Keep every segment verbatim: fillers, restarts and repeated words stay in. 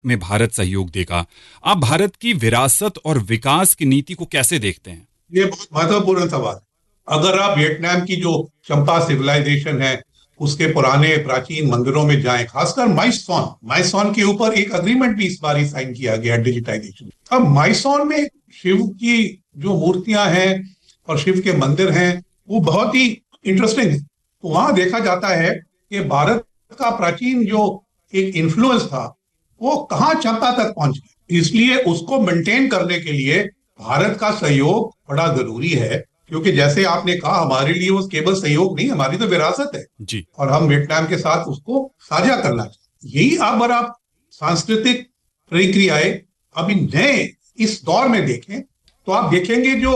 में भारत सहयोग देगा। आप भारत की विरासत और विकास की नीति को कैसे देखते हैं? ये बहुत महत्वपूर्ण सवाल। अगर आप वियतनाम की जो चंपा सिविलाइजेशन है उसके पुराने प्राचीन मंदिरों में जाएं, खासकर माइसॉन माइसॉन के ऊपर एक अग्रीमेंट भी इस बार ही साइन किया गया, डिजिटाइजेशन। अब माइसॉन में शिव की जो मूर्तियां हैं और शिव के मंदिर हैं वो बहुत ही इंटरेस्टिंग है। तो वहां देखा जाता है कि भारत का प्राचीन जो एक इन्फ्लुएंस था वो कहाँ चंपा तक पहुंच गया। इसलिए उसको मेंटेन करने के लिए भारत का सहयोग बड़ा जरूरी है, क्योंकि जैसे आपने कहा हमारे लिए वो केवल सहयोग नहीं, हमारी तो विरासत है जी। और हम वियतनाम के साथ उसको साझा करना चाहिए। यही अगर आप सांस्कृतिक प्रक्रियाएं अभी नए इस दौर में देखें तो आप देखेंगे जो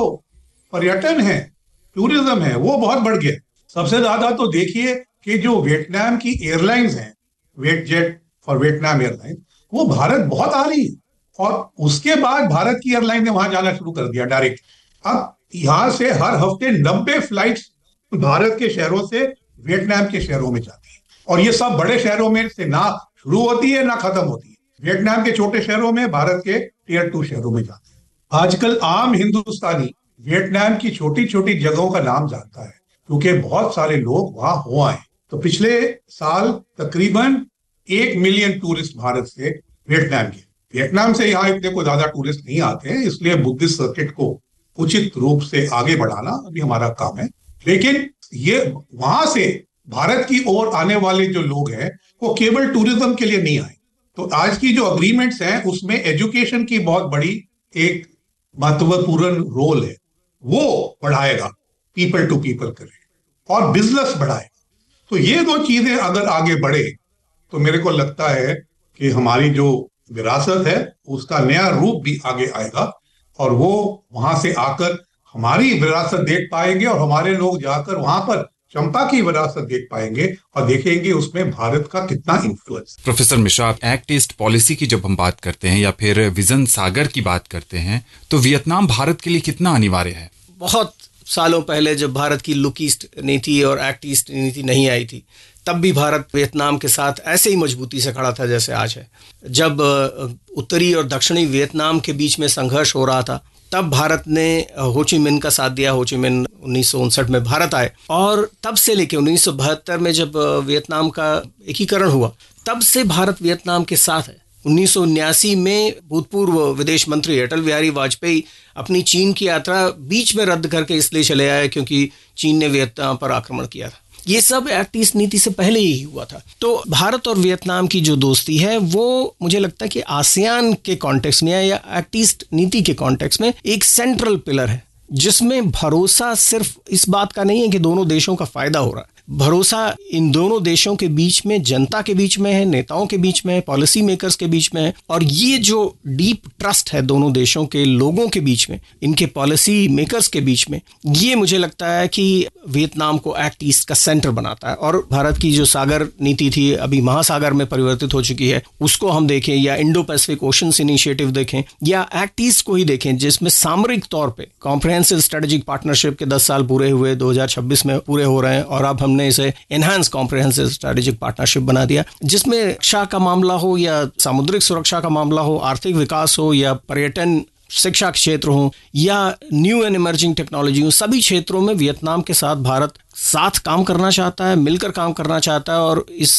पर्यटन है, टूरिज्म है, वो बहुत बढ़ गया। सबसे ज्यादा तो देखिए कि जो वियतनाम की एयरलाइंस हैं, वियतजेट फॉर वियतनाम एयरलाइन, वो भारत बहुत आ रही है और उसके बाद भारत की एयरलाइन ने वहां जाना शुरू कर दिया डायरेक्ट। अब यहां से हर हफ्ते नब्बे फ्लाइट्स भारत के शहरों से वियतनाम के शहरों में जाती है और ये सब बड़े शहरों में से ना शुरू होती है ना खत्म होती है। वियतनाम के छोटे शहरों में, भारत के टीयर टू शहरों में जाती है। आजकल आम हिंदुस्तानी वियतनाम की छोटी छोटी जगहों का नाम जानता है क्योंकि बहुत सारे लोग वहां हो आए। तो पिछले साल तकरीबन एक मिलियन टूरिस्ट भारत से वियतनाम के वियतनाम से यहाँ इतने को ज्यादा टूरिस्ट नहीं आते हैं, इसलिए बुद्धिस्ट सर्किट को उचित रूप से आगे बढ़ाना अभी हमारा काम है। लेकिन ये वहां से भारत की ओर आने वाले जो लोग हैं वो केवल टूरिज्म के लिए नहीं आए। तो आज की जो अग्रीमेंट्स हैं उसमें एजुकेशन की बहुत बड़ी एक महत्वपूर्ण रोल है, वो बढ़ाएगा, पीपल टू पीपल करेगा और बिजनेस बढ़ाएगा। तो ये दो चीजें अगर आगे बढ़े तो मेरे को लगता है कि हमारी जो विरासत है उसका नया रूप भी आगे आएगा और वो वहां से आकर हमारी विरासत देख पाएंगे और हमारे लोग जाकर वहां पर चंपा की विरासत देख पाएंगे और देखेंगे उसमें भारत का कितना influence. Professor Mishra, act east policy की जब हम बात करते हैं या फिर विजन सागर की बात करते हैं तो वियतनाम भारत के लिए कितना अनिवार्य है? बहुत सालों पहले जब भारत की लुक ईस्ट नीति और एक्ट ईस्ट नीति नहीं आई थी तब भी भारत वियतनाम के साथ ऐसे ही मजबूती से खड़ा था जैसे आज है। जब उत्तरी और दक्षिणी वियतनाम के बीच में संघर्ष हो रहा था तब भारत ने हो ची मिन्ह का साथ दिया। हो ची मिन्ह उन्नीस सौ उनसठ में भारत आए और तब से लेकर उन्नीस सौ बहत्तर में जब वियतनाम का एकीकरण हुआ तब से भारत वियतनाम के साथ है। उन्नीस सौ उन्यासी में भूतपूर्व विदेश मंत्री अटल बिहारी वाजपेयी अपनी चीन की यात्रा बीच में रद्द करके इसलिए चले आए क्योंकि चीन ने वियतनाम पर आक्रमण किया था। ये सब एक्ट ईस्ट नीति से पहले ही हुआ था। तो भारत और वियतनाम की जो दोस्ती है वो मुझे लगता है कि आसियान के कॉन्टेक्स्ट में या एक्ट ईस्ट नीति के कॉन्टेक्स्ट में एक सेंट्रल पिलर है, जिसमें भरोसा सिर्फ इस बात का नहीं है कि दोनों देशों का फायदा हो रहा है। भरोसा इन दोनों देशों के बीच में, जनता के बीच में है, नेताओं के बीच में है, पॉलिसी मेकर्स के बीच में है। और ये जो डीप ट्रस्ट है दोनों देशों के लोगों के बीच में, इनके पॉलिसी मेकर्स के बीच में, ये मुझे लगता है कि वियतनाम को एक्ट ईस्ट का सेंटर बनाता है। और भारत की जो सागर नीति थी अभी महासागर में परिवर्तित हो चुकी है, उसको हम देखें या इंडो पैसिफिक ओशंस इनिशिएटिव देखें या एक्ट ईस्ट को ही देखें, जिसमें सामरिक तौर पे कॉम्प्रिहेंसिव स्ट्रेटेजिक पार्टनरशिप के दस साल पूरे हुए, दो हज़ार छब्बीस में पूरे हो रहे हैं और अब हमने इसे एनहांस कॉम्प्रिहेंसिव स्ट्रेटेजिक पार्टनरशिप बना दिया, जिसमें रक्षा का मामला हो या सामुद्रिक सुरक्षा का मामला हो, आर्थिक विकास हो या पर्यटन, शिक्षा क्षेत्र हो या न्यू एंड इमर्जिंग टेक्नोलॉजी हो, सभी क्षेत्रों में वियतनाम के साथ भारत साथ काम करना चाहता है, मिलकर काम करना चाहता है और इस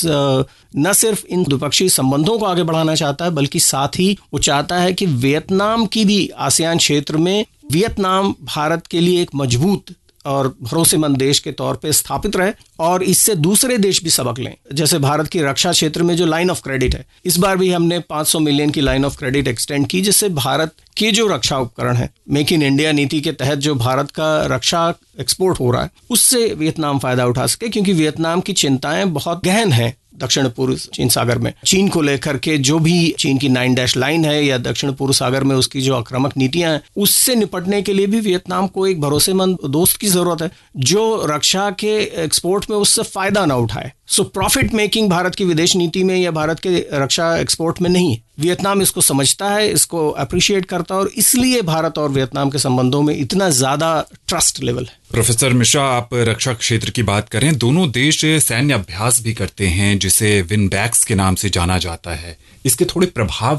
न सिर्फ इन द्विपक्षीय संबंधों को आगे बढ़ाना चाहता है बल्कि साथ ही वो चाहता है कि वियतनाम की भी आसियान क्षेत्र में वियतनाम भारत के लिए एक मजबूत और भरोसेमंद देश के तौर पे स्थापित रहे और इससे दूसरे देश भी सबक लें। जैसे भारत की रक्षा क्षेत्र में जो लाइन ऑफ क्रेडिट है, इस बार भी हमने पाँच सौ मिलियन की लाइन ऑफ क्रेडिट एक्सटेंड की, जिससे भारत के जो रक्षा उपकरण है, मेक इन इंडिया नीति के तहत जो भारत का रक्षा एक्सपोर्ट हो रहा है, उससे वियतनाम फायदा उठा सके, क्योंकि वियतनाम की चिंताएं बहुत गहन हैं दक्षिण पूर्व चीन सागर में। चीन को लेकर के जो भी चीन की नाइन डैश लाइन है या दक्षिण पूर्व सागर में उसकी जो आक्रामक नीतियां हैं, उससे निपटने के लिए भी वियतनाम को एक भरोसेमंद दोस्त की जरूरत है जो रक्षा के एक्सपोर्ट में उससे फायदा ना उठाए। सो प्रॉफिट मेकिंग भारत की विदेश नीति में या भारत के रक्षा एक्सपोर्ट में नहीं है। वियतनाम इसको समझता है, इसको अप्रिशिएट करता है और इसलिए भारत और वियतनाम के संबंधों में इतना ज्यादा ट्रस्ट लेवल है। प्रोफेसर मिश्रा, आप रक्षा क्षेत्र की बात करें, दोनों देश सैन्य अभ्यास भी करते हैं जिसे विनबैक्स के नाम से जाना जाता है। इसके थोड़े प्रभाव